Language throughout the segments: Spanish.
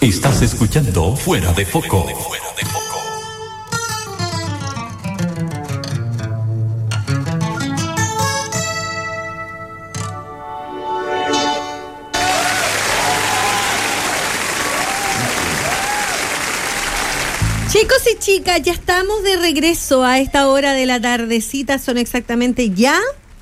Estás escuchando Fuera de Foco. Chicos y chicas, ya estamos de regreso a esta hora de la tardecita. Son exactamente ya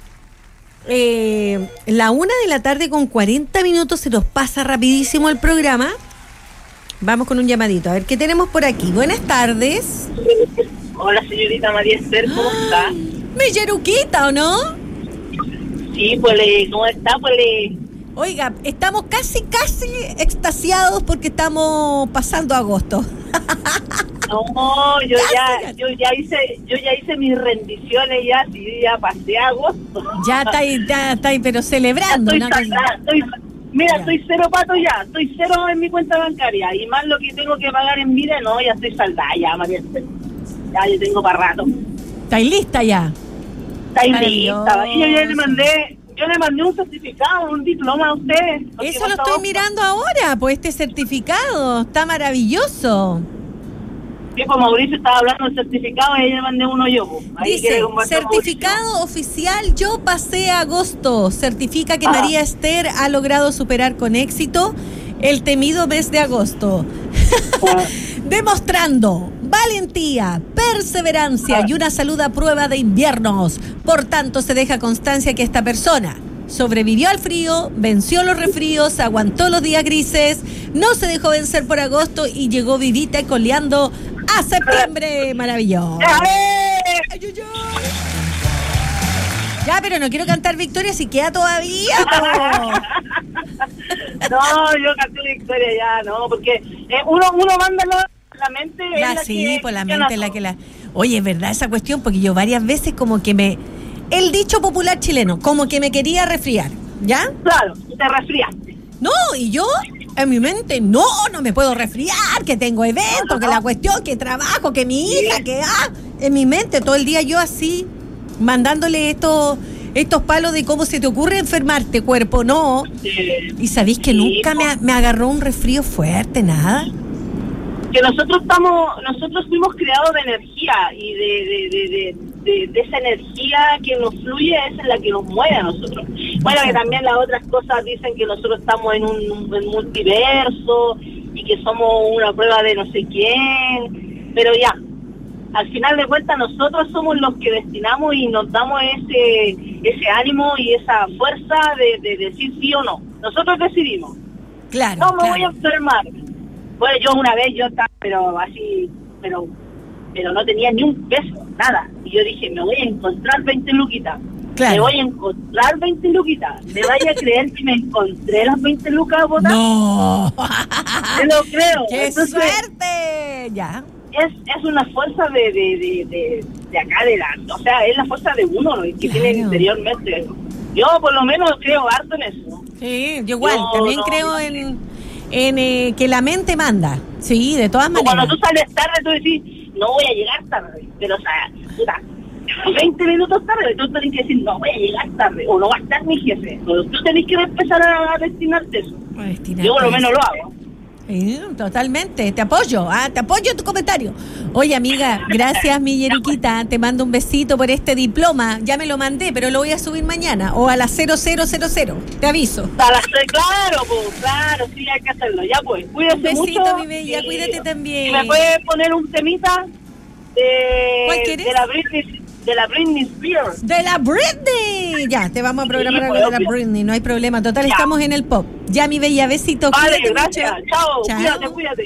la 1:00 con 40 minutos. Se nos pasa rapidísimo el programa. Vamos con un llamadito. A ver, ¿qué tenemos por aquí? Buenas tardes. Hola, señorita María Esther, ¿cómo está? Mi Yeruquita, ¿o no? Sí, pues, ¿cómo está? Pues, Oiga, estamos casi extasiados porque estamos pasando agosto. No, yo ya hice mis rendiciones ya, sí, ya pasé agosto. Ya está ahí, pero celebrando, ¿no? Estoy cero pato ya, estoy cero en mi cuenta bancaria y más lo que tengo que pagar en vida, no, ya estoy saldada ya, María Esther. Ya yo tengo para rato. ¿Estáis lista ya? Estáis lista. Y yo le mandé un certificado, un diploma a usted. Eso lo estoy mirando ahora, pues este certificado está maravilloso. Sí, pues Mauricio estaba hablando del certificado y ahí le mandé uno yo. Ahí dice, certificado oficial, yo pasé agosto. Certifica que María Esther ha logrado superar con éxito el temido mes de agosto. Demostrando valentía, perseverancia y una salud a prueba de inviernos. Por tanto, se deja constancia que esta persona sobrevivió al frío, venció los resfríos, aguantó los días grises, no se dejó vencer por agosto y llegó vivita y coleando a septiembre. Maravilloso. Ya, pero no quiero cantar victoria si queda todavía. No, yo canté victoria ya, no, porque uno manda la mente. La mente es la que la... Oye, es verdad esa cuestión, porque yo varias veces como que el dicho popular chileno, como que me quería resfriar, ¿ya? Claro, te resfriaste. No, y yo, en mi mente, no me puedo resfriar, que tengo eventos, que la cuestión, que trabajo, que mi hija, en mi mente todo el día yo así, mandándole estos palos de cómo se te ocurre enfermarte, cuerpo, no. Sí. Y sabéis que nunca me agarró un resfrío fuerte, nada. Que nosotros fuimos creados de energía y de esa energía que nos fluye es la que nos mueve a nosotros. Bueno, que también las otras cosas dicen que nosotros estamos en un multiverso y que somos una prueba de no sé quién, pero ya, al final de cuentas nosotros somos los que destinamos y nos damos ese ánimo y esa fuerza de decir sí o no. Nosotros decidimos. Claro. No me voy a enfermar. Bueno, yo una vez estaba, pero no tenía ni un peso, nada. Y yo dije, me voy a encontrar 20 luquitas. Claro. Me voy a encontrar 20 luquitas. ¿Me vaya a creer que me encontré las 20 lucas botadas? No. Te lo creo. ¡Qué Entonces, suerte! Ya. Es una fuerza de acá adelante. O sea, es la fuerza de uno, ¿no? Que tiene interiormente. Yo por lo menos creo harto en eso. Sí, yo igual. También creo en que la mente manda. Sí, de todas maneras. Cuando tú sales tarde, tú decís, no voy a llegar tarde. Pero, o sea, puta, 20 minutos tarde, tú tenés que decir, no voy a llegar tarde. O no va a estar mi jefe. Pero tú tenés que empezar a destinarte eso. Yo por lo menos lo hago. Sí, totalmente, te apoyo tu comentario. Oye, amiga, gracias, mi Yeriquita, te mando un besito por este diploma. Ya me lo mandé, pero lo voy a subir mañana o a las 0000, te aviso. Claro, sí, hay que hacerlo. Ya pues, cuídate mucho. Un besito, mi bella, cuídate también. ¿Y me puedes poner un temita ¿Cuál quieres? De la Britney Spears? ¡De la Britney! Ya, te vamos a programar algo de la Britney, no hay problema. Total, ya. Estamos en el pop. Ya, mi bella, besitos. Vale, gracias. Mucho. Chao. Cuídate.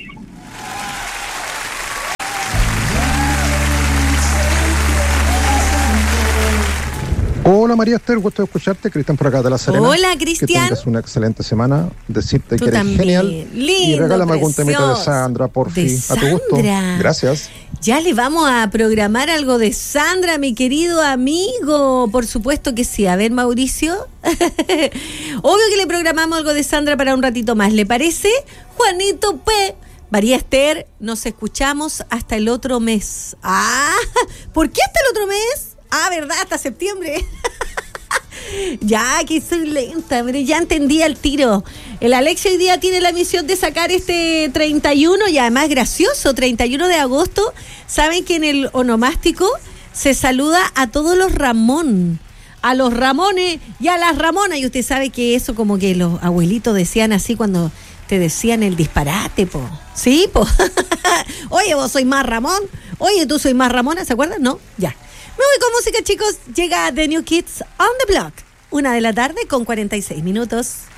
Hola María Esther, gusto de escucharte. Cristian por acá de La Serena. Hola, Cristian. Que tengas una excelente semana. Decirte Tú que eres también. genial. Lindo, y regálame algún precioso. temita de Sandra, por fin. A tu gusto. Gracias. Ya le vamos a programar algo de Sandra, mi querido amigo. Por supuesto que sí. A ver, Mauricio. Obvio que le programamos algo de Sandra para un ratito más. ¿Le parece? Juanito P. María Esther, nos escuchamos hasta el otro mes. ¿Por qué hasta el otro mes? ¿Verdad? Hasta septiembre. Ya, que soy lenta, pero ya entendí el tiro. El Alexia hoy día tiene la misión de sacar este 31 y además gracioso, 31 de agosto. Saben que en el onomástico se saluda a todos los Ramón, a los Ramones y a las Ramonas. Y usted sabe que eso como que los abuelitos decían así cuando te decían el disparate, po. Sí, po. Oye, vos sois más Ramón. Oye, tú sois más Ramona, ¿se acuerdan? No, ya. Me voy con música, chicos. Llega The New Kids on the Block. 1:46 p.m.